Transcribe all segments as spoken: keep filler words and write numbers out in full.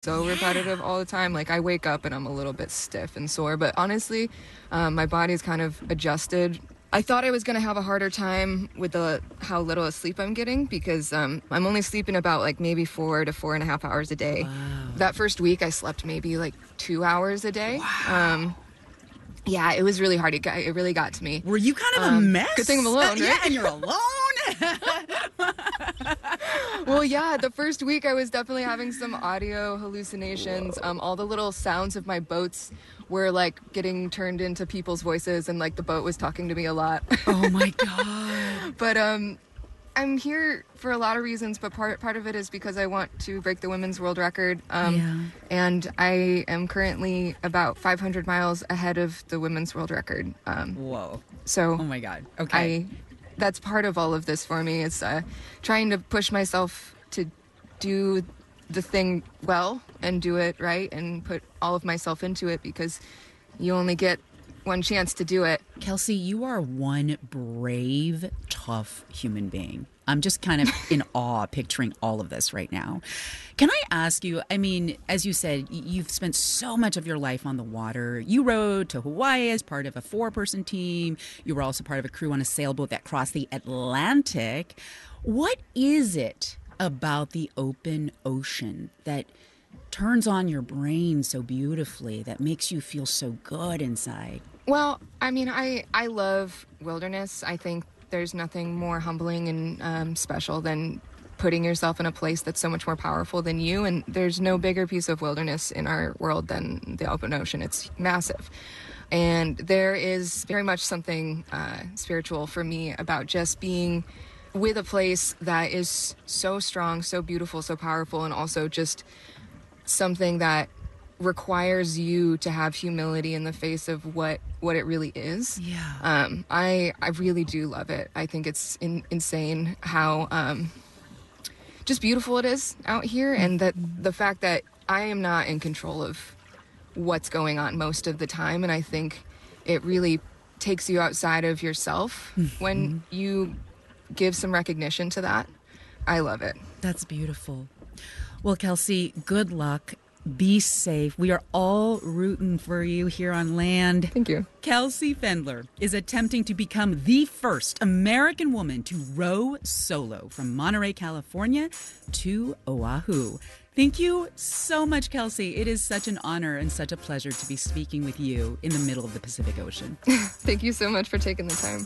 so yeah. repetitive all the time. Like, I wake up and I'm a little bit stiff and sore, but honestly, um, my body's kind of adjusted. I thought I was going to have a harder time with the how little sleep I'm getting because um, I'm only sleeping about like maybe four to four and a half hours a day. Wow. That first week I slept maybe like two hours a day. Wow. Um, yeah, it was really hard. It, got, it really got to me. Were you kind of um, a mess? Good thing I'm alone, right? Yeah, and you're alone. Well, yeah, the first week I was definitely having some audio hallucinations. Um, all the little sounds of my boats were like getting turned into people's voices, and like the boat was talking to me a lot. Oh my God. But um, I'm here for a lot of reasons, but part part of it is because I want to break the women's world record. Um, Yeah. And I am currently about five hundred miles ahead of the women's world record. Um, Whoa. so Oh my God. Okay. I, that's part of all of this for me. It's uh, trying to push myself to do the thing well and do it right and put all of myself into it because you only get one chance to do it. Kelsey, you are one brave, tough human being. I'm just kind of in awe picturing all of this right now. Can I ask you, I mean, as you said, you've spent so much of your life on the water. You rowed to Hawaii as part of a four-person team. You were also part of a crew on a sailboat that crossed the Atlantic. What is it about the open ocean that turns on your brain so beautifully, that makes you feel so good inside? Well, I mean, I, I love wilderness. I think there's nothing more humbling and um, special than putting yourself in a place that's so much more powerful than you. And there's no bigger piece of wilderness in our world than the open ocean. It's massive. And there is very much something uh, spiritual for me about just being with a place that is so strong, so beautiful, so powerful, and also just something that requires you to have humility in the face of what what it really is. Yeah. Um, I I really do love it. I think it's in, insane how um, just beautiful it is out here, and that the fact that I am not in control of what's going on most of the time, and I think it really takes you outside of yourself when you give some recognition to that. I love it. That's beautiful. Well, Kelsey, good luck. Be safe. We are all rooting for you here on land. Thank you. Kelsey Fendler is attempting to become the first American woman to row solo from Monterey, California to Oahu. Thank you so much, Kelsey. It is such an honor and such a pleasure to be speaking with you in the middle of the Pacific Ocean. Thank you so much for taking the time.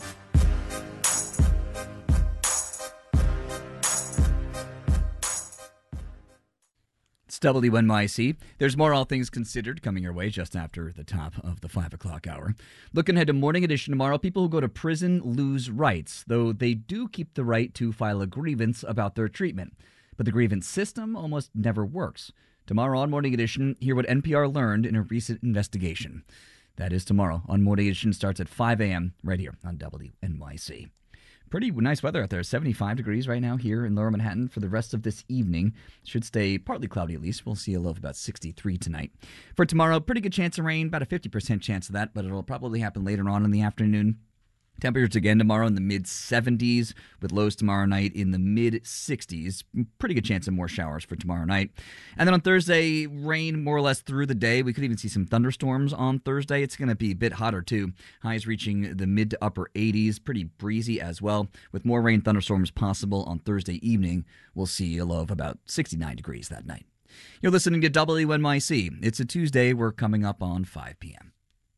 It's W N Y C. There's more All Things Considered coming your way just after the top of the five o'clock hour. Looking ahead to Morning Edition tomorrow, people who go to prison lose rights, though they do keep the right to file a grievance about their treatment. But the grievance system almost never works. Tomorrow on Morning Edition, hear what N P R learned in a recent investigation. That is tomorrow on Morning Edition. Starts at five a.m. right here on W N Y C. Pretty nice weather out there. seventy-five degrees right now here in Lower Manhattan for the rest of this evening. Should stay partly cloudy at least. We'll see a low of about sixty-three tonight. For tomorrow, pretty good chance of rain, about a fifty percent chance of that, but it'll probably happen later on in the afternoon. Temperatures again tomorrow in the mid seventies, with lows tomorrow night in the mid sixties. Pretty good chance of more showers for tomorrow night. And then on Thursday, rain more or less through the day. We could even see some thunderstorms on Thursday. It's going to be a bit hotter too. Highs reaching the mid to upper eighties. Pretty breezy as well. With more rain thunderstorms possible on Thursday evening, we'll see a low of about sixty-nine degrees that night. You're listening to W N Y C. It's a Tuesday. We're coming up on five p.m.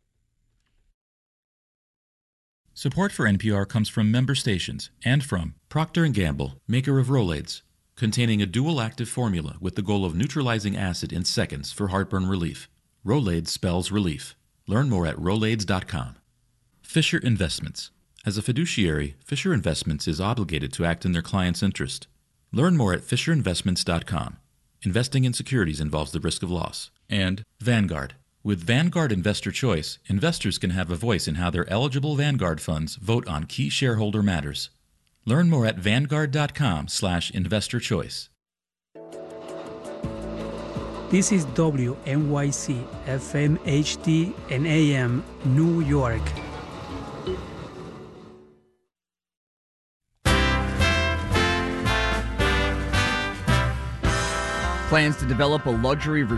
Support for N P R comes from member stations and from Procter and Gamble, maker of Rolaids, containing a dual active formula with the goal of neutralizing acid in seconds for heartburn relief. Rolaids spells relief. Learn more at rolaids dot com. Fisher Investments. As a fiduciary, Fisher Investments is obligated to act in their client's interest. Learn more at fisher investments dot com. Investing in securities involves the risk of loss. And Vanguard. With Vanguard Investor Choice, investors can have a voice in how their eligible Vanguard funds vote on key shareholder matters. Learn more at vanguard dot com slash investor choice. This is W N Y C, F M, H D, and A M, New York. plans to develop a luxury